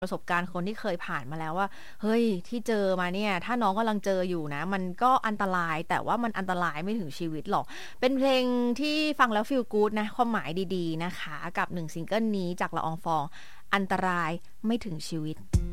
ประสบการณ์คนที่เคยผ่านมาแล้วว่าเฮ้ยที่เจอมาเนี่ยถ้าน้องกำลังเจออยู่นะมันก็อันตรายแต่ว่ามันอันตรายไม่ถึงชีวิตหรอกเป็นเพลงที่ฟังแล้วฟีลกู๊ดนะความหมายดีๆนะคะกับ1ซิงเกิลนี้จากละอองฟองอันตรายไม่ถึงชีวิต